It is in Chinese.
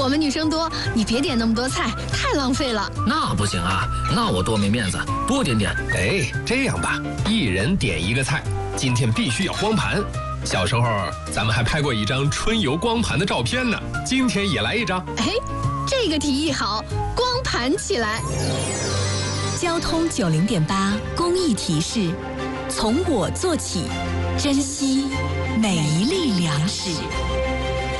我们女生多，你别点那么多菜，太浪费了。 那不行啊，那我多没面子，多点点。 哎，这样吧，一人点一个菜，今天必须要光盘。小时候咱们还拍过一张春游光盘的照片呢，今天也来一张。 哎，这个提议好，光盘起来。 交通90.8公益提示：从我做起，珍惜每一粒粮食。